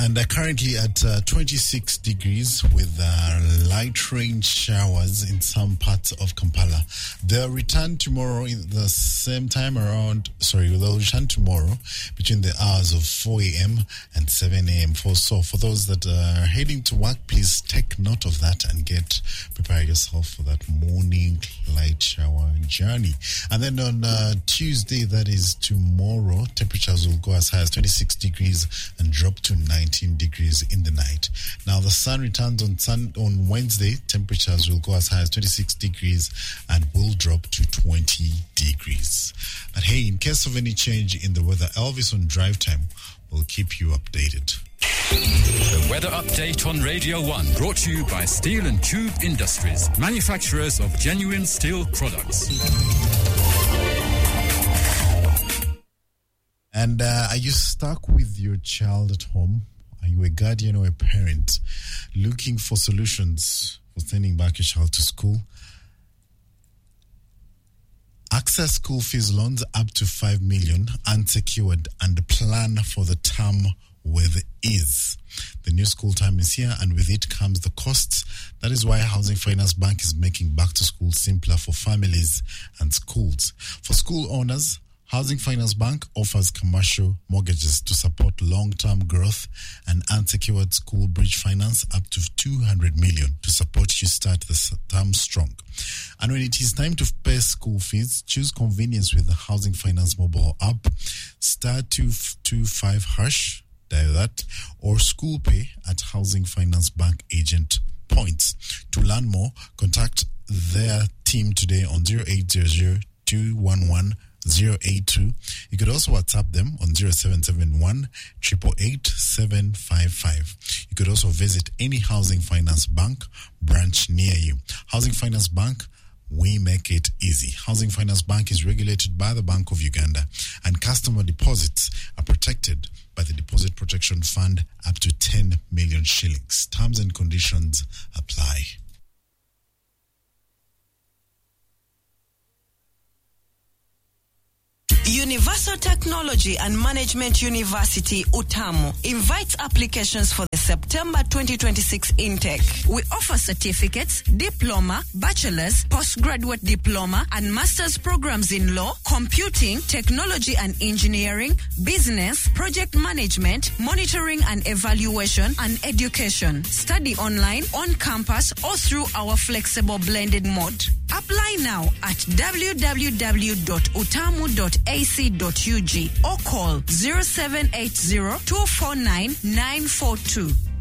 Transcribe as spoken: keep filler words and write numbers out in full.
And uh, currently at uh, twenty-six degrees with uh, light rain showers in some parts of Kampala. They'll return tomorrow in the same time around, sorry, they'll return tomorrow between the hours of four a.m. and seven a.m. For, so for those that are heading to work, please take note of that and get, prepare yourself for that morning light shower journey. And then on uh, Tuesday, that is tomorrow, temperatures will go as high as twenty-six degrees and drop to nineteen degrees in the night. Now the sun returns on sun on Wednesday. Temperatures will go as high as twenty-six degrees and will drop to twenty degrees. But hey, in case of any change in the weather, Elvis on Drive Time will keep you updated. The weather update on Radio one, brought to you by Steel and Tube Industries, manufacturers of genuine steel products. And uh, are you stuck with your child at home? Are you a guardian or a parent looking for solutions for sending back your child to school? Access school fees loans up to five million unsecured and plan for the term with ease. The new school term is here, and with it comes the costs. That is why Housing Finance Bank is making back to school simpler for families and schools. For school owners, Housing Finance Bank offers commercial mortgages to support long-term growth and unsecured school bridge finance up to two hundred million to support you start the term strong. And when it is time to pay school fees, choose convenience with the Housing Finance mobile app, star two two five hash, dial that, or school pay at Housing Finance Bank agent points. To learn more, contact their team today on zero eight zero zero two one one zero eight two. You could also WhatsApp them on zero seven seven one eight eight eight seven five five. You could also visit any Housing Finance Bank branch near you. Housing Finance Bank, we make it easy. Housing Finance Bank is regulated by the Bank of Uganda, and customer deposits are protected by the Deposit Protection Fund up to ten million shillings. Terms and conditions apply. Universal Technology and Management University, UTAMU, invites applications for the September twenty twenty-six intake. We offer certificates, diploma, bachelor's, postgraduate diploma, and master's programs in law, computing, technology and engineering, business, project management, monitoring and evaluation, and education. Study online, on campus, or through our flexible blended mode. Apply now at w w w dot utamu dot a c dot u g or call zero seven eight zero two four nine nine four two.